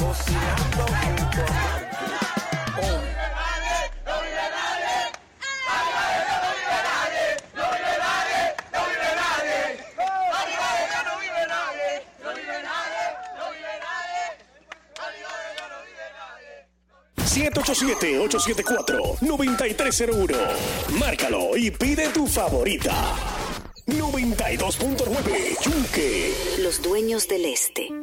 cocinando junto a ...787-874-9301. Márcalo y pide tu favorita. 92.9 Yunque. Los dueños del este.